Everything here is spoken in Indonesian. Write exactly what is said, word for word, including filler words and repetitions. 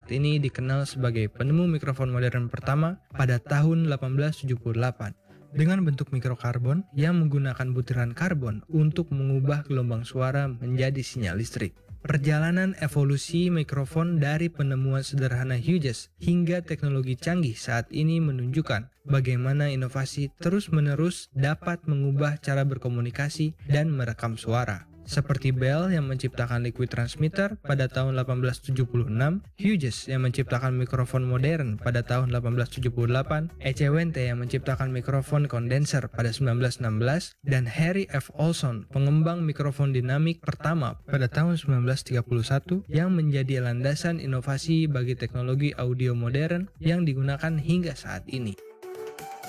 saat ini dikenal sebagai penemu mikrofon modern pertama pada tahun delapan belas tujuh puluh delapan dengan bentuk mikrokarbon yang menggunakan butiran karbon untuk mengubah gelombang suara menjadi sinyal listrik. Perjalanan evolusi mikrofon dari penemuan sederhana Hughes hingga teknologi canggih saat ini menunjukkan bagaimana inovasi terus-menerus dapat mengubah cara berkomunikasi dan merekam suara. Seperti Bell yang menciptakan liquid transmitter pada tahun delapan belas tujuh puluh enam, Hughes yang menciptakan mikrofon modern pada tahun delapan belas tujuh puluh delapan, Ecevente yang menciptakan mikrofon kondenser pada sembilan belas enam belas, dan Harry F. Olson, pengembang mikrofon dinamik pertama pada tahun sembilan belas tiga puluh satu yang menjadi landasan inovasi bagi teknologi audio modern yang digunakan hingga saat ini.